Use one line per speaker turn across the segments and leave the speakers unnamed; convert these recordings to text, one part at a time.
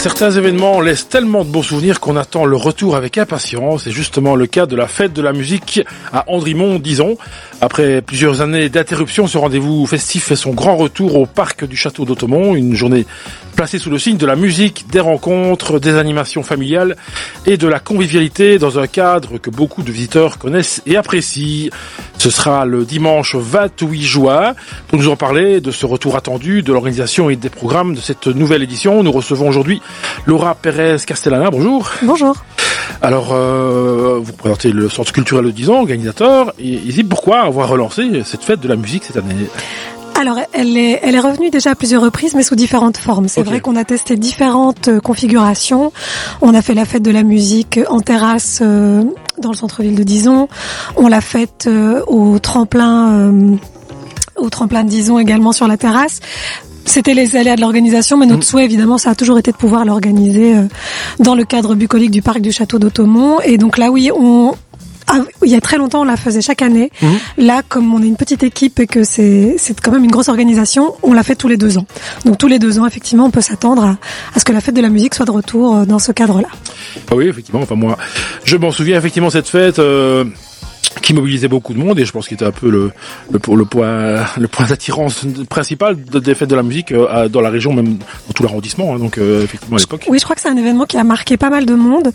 Certains événements laissent tellement de beaux souvenirs qu'on attend le retour avec impatience. C'est justement le cas de la fête de la musique à Andrimont, disons. Après plusieurs années d'interruption, ce rendez-vous festif fait son grand retour au parc du château d'Hautomont. Une journée placée sous le signe de la musique, des rencontres, des animations familiales et de la convivialité dans un cadre que beaucoup de visiteurs connaissent et apprécient. Ce sera le dimanche 28 juin. Pour nous en parler de ce retour attendu, de l'organisation et des programmes de cette nouvelle édition, nous recevons aujourd'hui Laura Pérez-Castellana. Bonjour.
Bonjour.
Alors, vous représentez le Centre culturel de Dizon, organisateur. Et pourquoi avoir relancé cette fête de la musique cette année ?
Alors, elle est revenue déjà à plusieurs reprises, mais sous différentes formes. C'est vrai qu'on a testé différentes configurations. On a fait la fête de la musique en terrasse dans le centre-ville de Dizon. On l'a faite au tremplin de Dizon également sur la terrasse. C'était les aléas de l'organisation, mais notre souhait, évidemment, ça a toujours été de pouvoir l'organiser dans le cadre bucolique du parc du château d'Hautomont. Et donc là, oui, il y a très longtemps, on la faisait chaque année. Là, comme on est une petite équipe et que c'est quand même une grosse organisation, on l'a fait tous les 2 ans. Donc tous les 2 ans, effectivement, on peut s'attendre à ce que la fête de la musique soit de retour dans ce cadre-là.
Ah oui, effectivement. Enfin moi, je m'en souviens effectivement cette fête. Qui mobilisait beaucoup de monde et je pense qu'il était un peu le point d'attirance principal des fêtes de la musique dans la région, même dans tout l'arrondissement, hein, donc effectivement à l'époque.
Oui, je crois que c'est un événement qui a marqué pas mal de monde.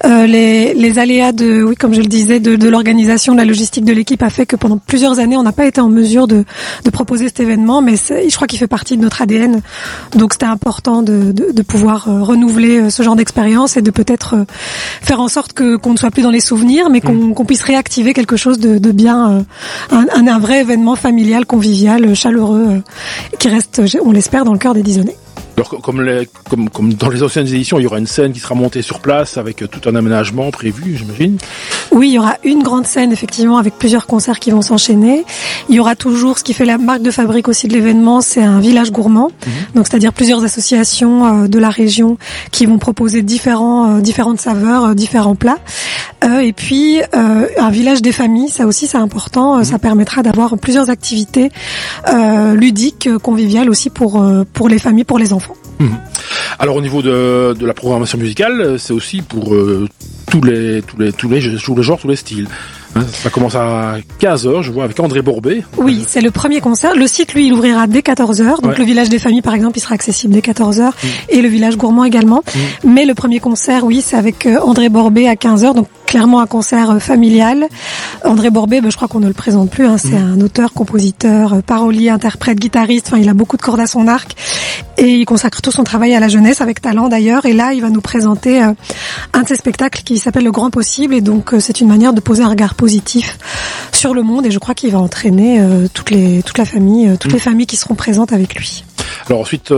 Les aléas comme je le disais, de l'organisation, de la logistique de l'équipe a fait que pendant plusieurs années, on n'a pas été en mesure de proposer cet événement, mais je crois qu'il fait partie de notre ADN. Donc c'était important de pouvoir renouveler ce genre d'expérience et de peut-être faire en sorte qu'on ne soit plus dans les souvenirs, mais qu'on puisse réactiver quelque chose de bien, un vrai événement familial, convivial, chaleureux, qui reste, on l'espère, dans le cœur des Dizonnais.
Alors comme dans les anciennes éditions, il y aura une scène qui sera montée sur place avec tout un aménagement prévu, j'imagine.
Oui, il y aura une grande scène effectivement avec plusieurs concerts qui vont s'enchaîner. Il y aura toujours ce qui fait la marque de fabrique aussi de l'événement, c'est un village gourmand. Donc c'est-à-dire plusieurs associations de la région qui vont proposer différentes saveurs, différents plats. Et puis un village des familles, ça aussi c'est important. Ça permettra d'avoir plusieurs activités ludiques, conviviales aussi pour les familles, pour les enfants.
Alors au niveau de la programmation musicale, c'est aussi pour tous les genres, tous les styles. Ça commence à 15h, je vois, avec André Borbet.
Oui, c'est le premier concert. Le site, lui, il ouvrira dès 14h. Donc le village des familles, par exemple, il sera accessible dès 14h. Et le village gourmand également. Mais le premier concert, oui, c'est avec André Borbet à 15h. Donc clairement un concert familial. André Borbet, je crois qu'on ne le présente plus. C'est un auteur, compositeur, parolier, interprète, guitariste. Enfin, il a beaucoup de cordes à son arc. Et il consacre tout son travail à la jeunesse, avec talent d'ailleurs. Et là, il va nous présenter un de ses spectacles qui s'appelle Le Grand Possible. Et donc, c'est une manière de poser un regard positif sur le monde. Et je crois qu'il va entraîner toute la famille, toutes les familles qui seront présentes avec lui.
Alors ensuite,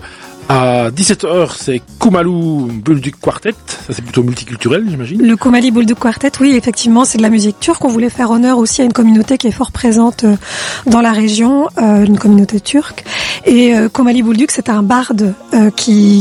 à 17h, c'est Koumalou Bulduk Quartet. Ça, c'est plutôt multiculturel, j'imagine. Le
Koumalou Bulduk Quartet, oui, effectivement, c'est de la musique turque. On voulait faire honneur aussi à une communauté qui est fort présente dans la région, une communauté turque. Et Koumalou Bulduk, c'est un barde qui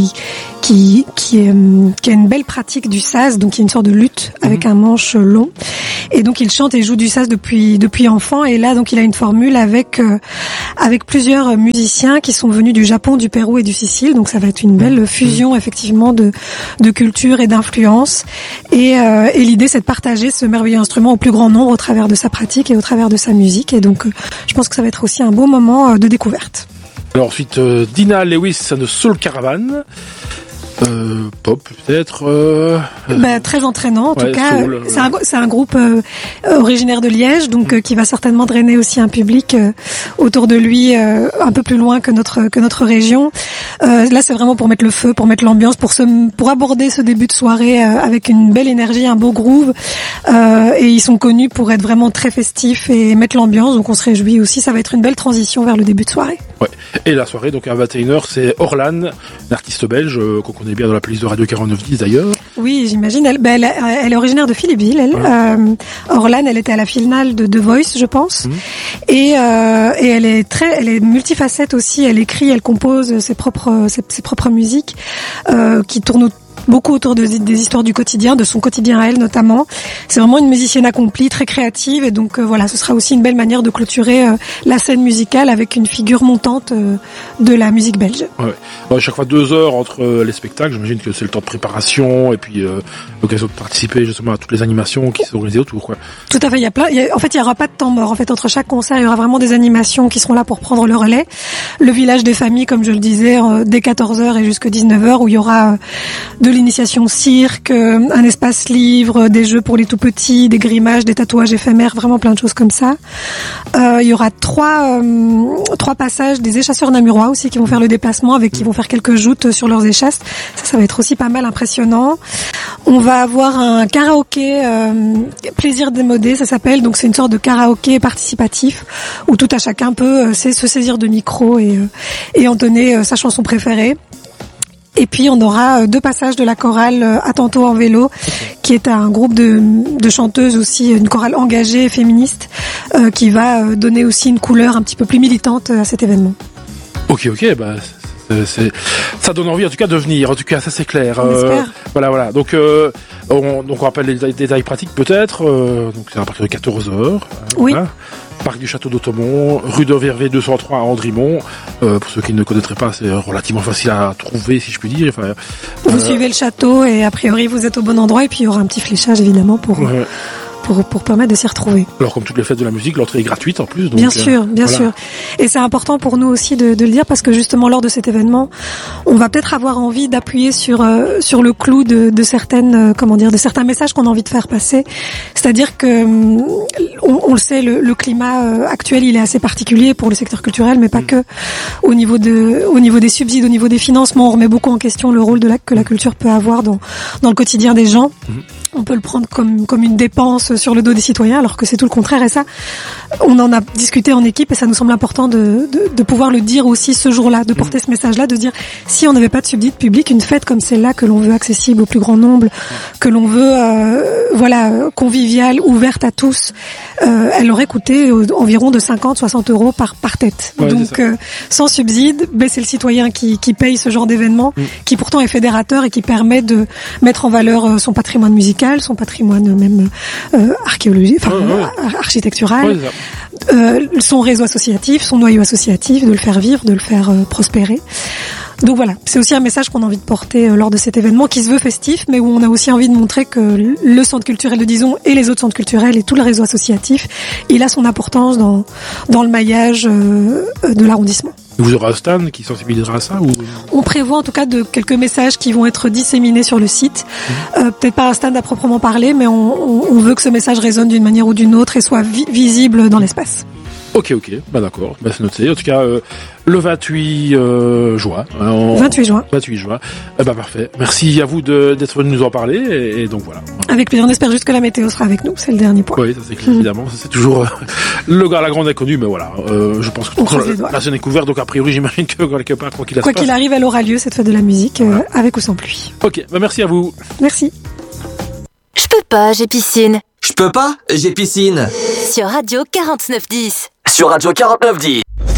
a une belle pratique du saz, donc il y a une sorte de luth avec un manche long. Et donc il chante et joue du saz depuis enfant. Et là, donc il a une formule avec plusieurs musiciens qui sont venus du Japon, du Pérou et du Sicile. Donc ça va être une belle fusion effectivement de culture et d'influence. Et l'idée, c'est de partager ce merveilleux instrument au plus grand nombre au travers de sa pratique et au travers de sa musique. Et donc je pense que ça va être aussi un beau moment de découverte.
Alors ensuite, Dina Lewis and the Soul Caravan. Pop peut-être
très entraînant en tout cas.
Soul,
c'est un groupe originaire de Liège, donc qui va certainement drainer aussi un public autour de lui un peu plus loin que notre région. Là, c'est vraiment pour mettre le feu, pour mettre l'ambiance, pour aborder ce début de soirée avec une belle énergie, un beau groove. Et ils sont connus pour être vraiment très festifs et mettre l'ambiance, donc on se réjouit aussi. Ça va être une belle transition vers le début de soirée.
Ouais. Et la soirée, donc à 21h, c'est Orlan, une artiste belge qu'on connaît bien dans la playlist de Radio 4910 d'ailleurs.
Oui, j'imagine. Elle est originaire de Philippeville. Orlan, elle était à la finale de The Voice, je pense. Et elle est multifacette aussi. Elle écrit, elle compose ses propres musiques qui tournent beaucoup autour des histoires du quotidien, de son quotidien à elle notamment. C'est vraiment une musicienne accomplie, très créative, et donc voilà, ce sera aussi une belle manière de clôturer la scène musicale avec une figure montante de la musique belge.
Ouais. Bon, chaque fois 2 heures entre les spectacles, j'imagine que c'est le temps de préparation et puis l'occasion de participer justement à toutes les animations qui sont organisées autour, quoi.
Tout à fait, en fait, il y aura pas de temps mort. En fait, entre chaque concert, il y aura vraiment des animations qui seront là pour prendre le relais. Le village des familles, comme je le disais, dès 14h et jusqu'à 19h, où il y aura de l'initiation cirque, un espace livre, des jeux pour les tout petits, des grimages, des tatouages éphémères, vraiment plein de choses comme ça. Il y aura trois passages des échasseurs namurois aussi qui vont faire le déplacement, avec qui vont faire quelques joutes sur leurs échasses. Ça va être aussi pas mal impressionnant. On va avoir un karaoké plaisir démodé, ça s'appelle. Donc c'est une sorte de karaoké participatif où tout à chacun peut se saisir de micro et entonner sa chanson préférée. Et puis on aura 2 passages de la chorale À tantôt en vélo, qui est un groupe de chanteuses aussi, une chorale engagée féministe, qui va donner aussi une couleur un petit peu plus militante à cet événement.
Ok, bah ça donne envie en tout cas de venir. En tout cas, ça c'est clair. Voilà. Donc on rappelle les détails pratiques peut-être. Donc c'est à partir de 14h.
Oui.
Voilà. Parc du Château d'Automont, rue de Vervé 203 à Andrimont. Pour ceux qui ne connaîtraient pas, c'est relativement facile à trouver, si je puis dire. Enfin,
vous suivez le château et a priori vous êtes au bon endroit, et puis il y aura un petit fléchage évidemment pour permettre de s'y retrouver.
Alors comme toutes les fêtes de la musique, l'entrée est gratuite en plus. Donc,
bien sûr. Et c'est important pour nous aussi de le dire, parce que justement lors de cet événement, on va peut-être avoir envie d'appuyer sur le clou de certaines de certains messages qu'on a envie de faire passer. C'est-à-dire que on le sait, le climat actuel il est assez particulier pour le secteur culturel, mais pas que. Au niveau des subsides, au niveau des financements, on remet beaucoup en question le rôle que la culture peut avoir dans le quotidien des gens. On peut le prendre comme une dépense sur le dos des citoyens, alors que c'est tout le contraire. Et ça, on en a discuté en équipe, et ça nous semble important de pouvoir le dire aussi ce jour-là, de porter ce message-là, de dire si on n'avait pas de subside public, une fête comme celle-là que l'on veut accessible au plus grand nombre, que l'on veut conviviale, ouverte à tous, elle aurait coûté environ de 50-60 euros par tête.
Ouais,
donc sans subside, c'est le citoyen qui paye ce genre d'événement, qui pourtant est fédérateur et qui permet de mettre en valeur son patrimoine musical, son patrimoine même archéologique, architectural, son réseau associatif, son noyau associatif, de le faire vivre, de le faire prospérer. Donc voilà, c'est aussi un message qu'on a envie de porter lors de cet événement qui se veut festif, mais où on a aussi envie de montrer que le centre culturel de Dizon et les autres centres culturels et tout le réseau associatif, il a son importance dans le maillage de l'arrondissement.
Vous aurez un stand qui sensibilisera à ça ou...
On prévoit en tout cas quelques messages qui vont être disséminés sur le site. Peut-être pas un stand à proprement parler, mais on veut que ce message résonne d'une manière ou d'une autre et soit visible dans l'espace.
Ok, d'accord, c'est noté. En tout cas, le 28 juin.
28 juin.
28 juin. Parfait. Merci à vous d'être venu nous en parler, et donc voilà.
Avec plaisir, on espère juste que la météo sera avec nous, c'est le dernier point.
Oui, ça c'est clair, évidemment. Ça, c'est toujours la grande inconnue, mais voilà. Je pense que la scène est couverte, donc a priori j'imagine que quelque part, quoi qu'il
arrive, elle aura lieu, cette fête de la musique, avec ou sans pluie.
Ok, merci à vous.
Merci.
Je peux pas, j'ai piscine.
Je peux pas, j'ai piscine.
Sur Radio 4910.
Sur Radio 4910.